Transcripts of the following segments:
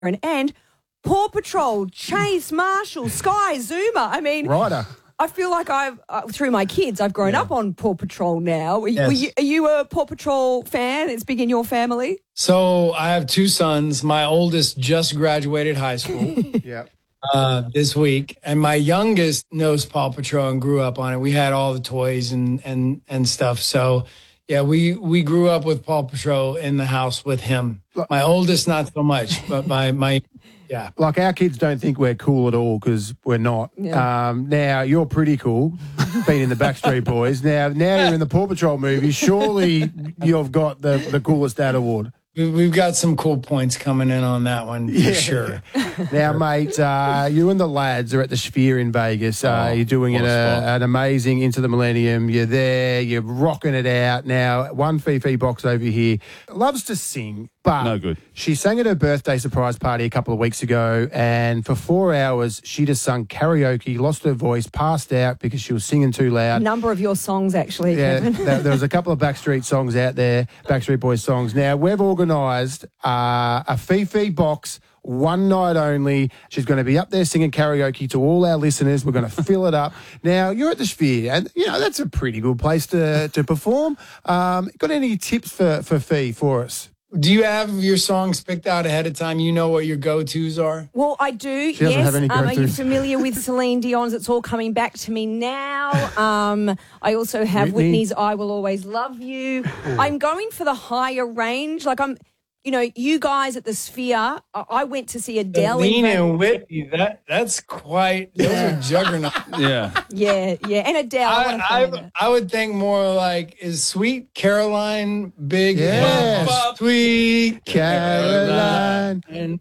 and Paw Patrol, Chase, Marshall, Sky, Zuma. I mean, Ryder. I feel like through my kids, I've grown up on Paw Patrol now. Are you a Paw Patrol fan? It's big in your family? So I have two sons. My oldest just graduated high school this week, and my youngest knows Paw Patrol and grew up on it. We had all the toys and stuff. So, yeah, we grew up with Paw Patrol in the house with him. My oldest, not so much, but my yeah. Like our kids don't think we're cool at all because we're not. Yeah. Now, you're pretty cool, being in the Backstreet Boys. Now you're in the Paw Patrol movie. Surely you've got the coolest dad award. We've got some cool points coming in on that one for sure. Now, mate, you and the lads are at the Sphere in Vegas. You're doing an amazing Into the Millennium. You're there. You're rocking it out. Now, one Fifi box over here loves to sing, but no good. She sang at her birthday surprise party a couple of weeks ago, and for 4 hours, she just sung karaoke, lost her voice, passed out because she was singing too loud. A number of your songs, actually, Kevin. There was a couple of Backstreet songs out there, Backstreet Boys songs. Now, we've organised a Fifi box, one night only. She's going to be up there singing karaoke to all our listeners. We're going to fill it up. Now, you're at the Sphere, and, that's a pretty good place to perform. Got any tips for Fee for us? Do you have your songs picked out ahead of time? You know what your go-tos are? Well, I do, she doesn't have any are you go-tos. familiar with Celine Dion's It's All Coming Back to Me Now? I also have Whitney's I Will Always Love You. I'm going for the higher range. Like you guys at the Sphere, I went to see Adele. Celine and Whitney, that's quite, those are juggernauts. Yeah. And Adele. I would think more like, is Sweet Caroline big? Yes. Sweet Caroline. And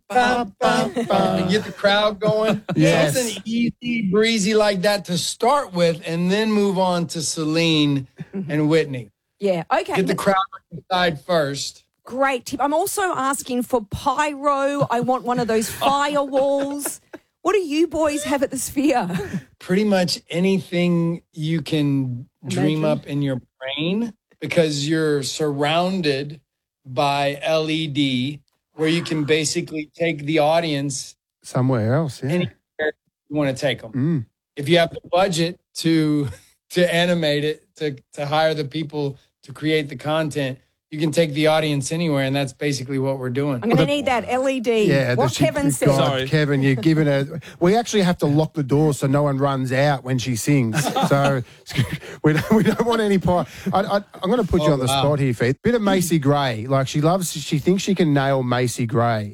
to get the crowd going. Yes. Something easy, breezy like that to start with, and then move on to Celine and Whitney. Yeah, okay. Get the crowd inside first. Great tip. I'm also asking for pyro. I want one of those firewalls. What do you boys have at the Sphere? Pretty much anything you can dream up in your brain, because you're surrounded by LED where you can basically take the audience somewhere else. Yeah. Anywhere you want to take them. If you have the budget to animate it, to hire the people to create the content, you can take the audience anywhere, and that's basically what we're doing. I'm going to need that LED. Yeah, what Kevin said. Sorry. Kevin, you're giving her... We actually have to lock the door so no one runs out when she sings. So we don't want any part. I'm going to put you on the spot here, Faith. Bit of Macy Gray. Like, she thinks she can nail Macy Gray.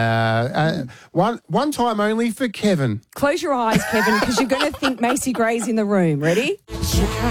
One time only for Kevin. Close your eyes, Kevin, because you're going to think Macy Gray's in the room. Ready?